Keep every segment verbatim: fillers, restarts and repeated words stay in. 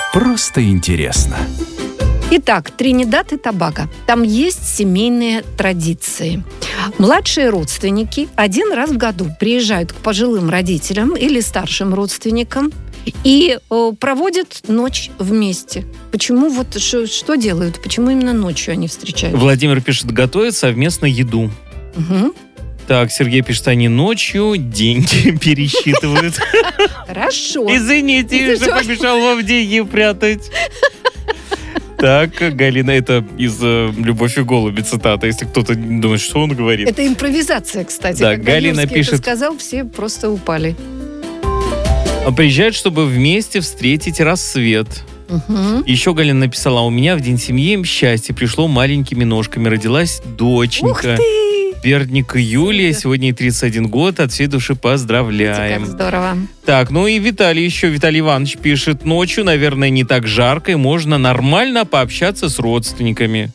Просто интересно. Итак, Тринидад и Тобаго. Там есть семейные традиции. Младшие родственники один раз в году приезжают к пожилым родителям или старшим родственникам и э, проводят ночь вместе. Почему вот ш, что делают? Почему именно ночью они встречаются? Владимир пишет, готовят совместно еду. Угу. Так, Сергей пишет, они ночью деньги пересчитывают. Хорошо. Извините, что побежал вам деньги прятать. Так, Галина, это из э, «Любовь и голуби» цитата, если кто-то думает, что он говорит. Это импровизация, кстати. Да, Когда Галина Юрский пишет- это сказал, все просто упали. Приезжают, чтобы вместе встретить рассвет. Угу. Еще Галина написала, у меня в день семьи счастье пришло маленькими ножками. Родилась Ух доченька. ты! Бердника Юлия, сегодня ей тридцать один год. От всей души поздравляем. Как здорово. Так, ну и Виталий еще, Виталий Иванович пишет, ночью, наверное, не так жарко, и можно нормально пообщаться с родственниками.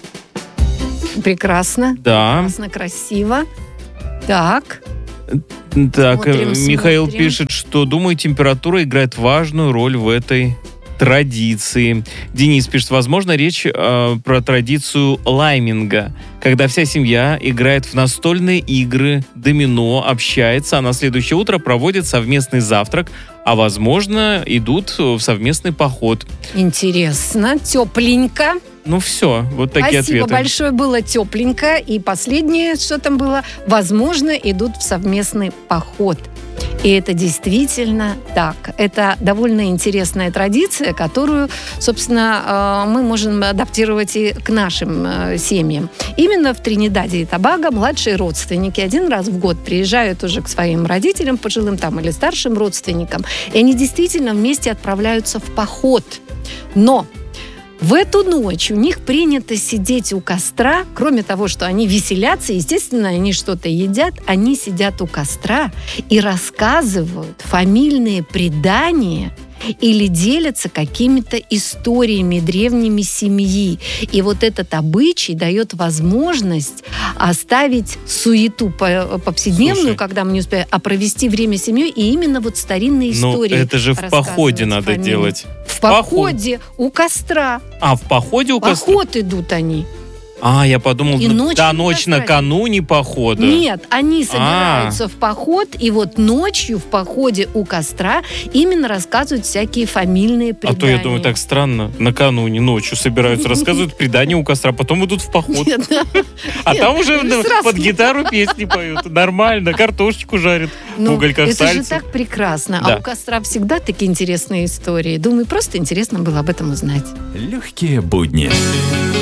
Прекрасно. Да. Прекрасно, красиво. Так. Так, Смотрим, э, Михаил смотрим. пишет, что, думаю, температура играет важную роль в этой традиции. Денис пишет, возможно, речь э, про традицию лайминга, когда вся семья играет в настольные игры, домино, общается, а на следующее утро проводит совместный завтрак, а, возможно, идут в совместный поход. Интересно. Тепленько. Ну все, вот такие Спасибо ответы. большое. Было тепленько. И последнее, что там было, возможно, идут в совместный поход. И это действительно так. Это довольно интересная традиция, которую, собственно, мы можем адаптировать и к нашим семьям. Именно в Тринидаде и Тобаго младшие родственники один раз в год приезжают уже к своим родителям, пожилым там или старшим родственникам, и они действительно вместе отправляются в поход. Но в эту ночь у них принято сидеть у костра. Кроме того, что они веселятся, естественно, они что-то едят, они сидят у костра и рассказывают фамильные предания или делятся какими-то историями древними семьи. И вот этот обычай дает возможность оставить суету повседневную, Слушай, когда мы не успеем, а провести время с семьей, и именно вот старинные ну, истории это же в походе рассказывать надо фамилии. делать. В походе у костра. А, в походе у костра? Поход идут они. А, я подумал, И ну, ночью да, не ночь костра. накануне похода. Нет, они собираются в поход, и вот ночью в походе у костра именно рассказывают всякие фамильные А предания. то я думаю, так странно. Накануне, ночью собираются, рассказывают предания у костра, потом идут в поход. Нет, да. А Нет, там уже ну, ну, сразу. под гитару песни поют. Нормально, картошечку жарят в Ну, угольках это же сальца. так прекрасно. Да. А у костра всегда такие интересные истории. Думаю, просто интересно было об этом узнать. Легкие будни.